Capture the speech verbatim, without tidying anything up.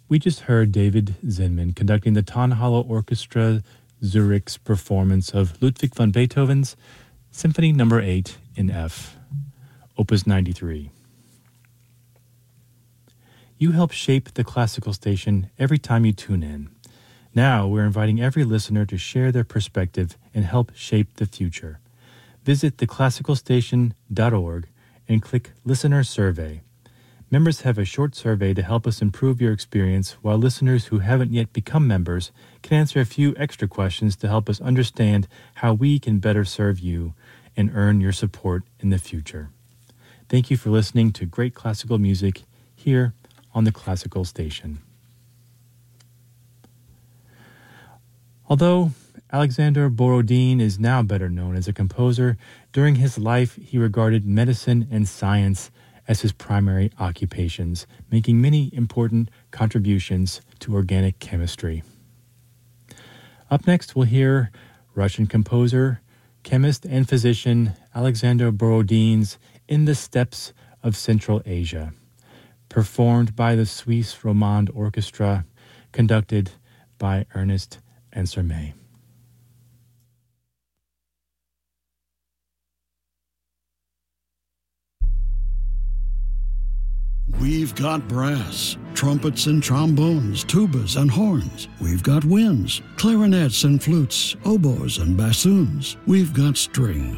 We just heard David Zinman conducting the Tonhalle Orchestra Zurich's performance of Ludwig van Beethoven's Symphony Number eight in F, Opus ninety-three. You help shape the classical station every time you tune in. Now we're inviting every listener to share their perspective and help shape the future. Visit the classical station dot org and click Listener Survey. Members have a short survey to help us improve your experience, while listeners who haven't yet become members can answer a few extra questions to help us understand how we can better serve you and earn your support in the future. Thank you for listening to great classical music here on the Classical Station. Although Alexander Borodin is now better known as a composer, during his life he regarded medicine and science as his primary occupations, making many important contributions to organic chemistry. Up next, we'll hear Russian composer, chemist, and physician Alexander Borodin's In the Steppes of Central Asia, performed by the Swiss Romande Orchestra, conducted by Ernest Ansermet. We've got brass, trumpets and trombones, tubas and horns. We've got winds, clarinets and flutes, oboes and bassoons. We've got strings,